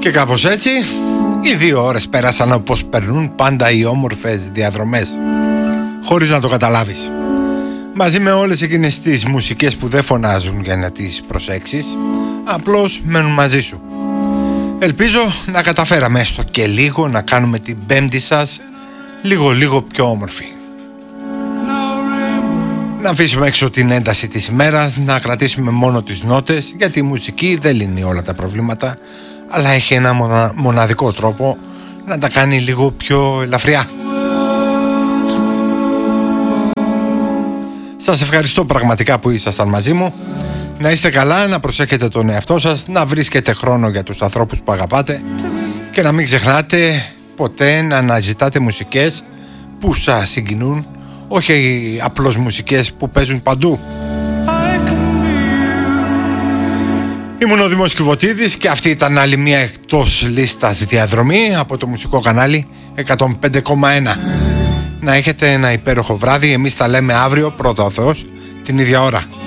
Και κάπως έτσι οι 2 ώρες πέρασαν όπως περνούν πάντα οι όμορφες διαδρομές, χωρίς να το καταλάβεις. Μαζί με όλες εκείνες τις μουσικές που δεν φωνάζουν για να τις προσέξεις, απλώς μένουν μαζί σου. Ελπίζω να καταφέραμε έστω και λίγο να κάνουμε την Πέμπτη σας λίγο πιο όμορφη. Να αφήσουμε έξω την ένταση της ημέρας, να κρατήσουμε μόνο τις νότες, γιατί η μουσική δεν λύνει όλα τα προβλήματα, αλλά έχει ένα μοναδικό τρόπο να τα κάνει λίγο πιο ελαφριά. Σας ευχαριστώ πραγματικά που ήσασταν μαζί μου. Να είστε καλά, να προσέχετε τον εαυτό σας, να βρίσκετε χρόνο για τους ανθρώπους που αγαπάτε και να μην ξεχνάτε ποτέ να αναζητάτε μουσικές που σας συγκινούν, όχι απλώς μουσικές που παίζουν παντού. Ήμουν ο Δήμος Κιβωτίδης και αυτή ήταν άλλη μια εκτός λίστας διαδρομή από το μουσικό κανάλι 105,1. Να έχετε ένα υπέροχο βράδυ, εμείς τα λέμε αύριο πρώτα ο Θεός την ίδια ώρα.